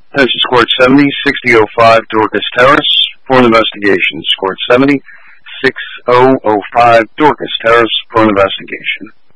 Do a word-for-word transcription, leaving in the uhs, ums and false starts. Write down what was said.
This is Court seventy, sixty oh five Dorcas Terrace for an investigation. Court seventy, sixty oh five Dorcas Terrace for an investigation.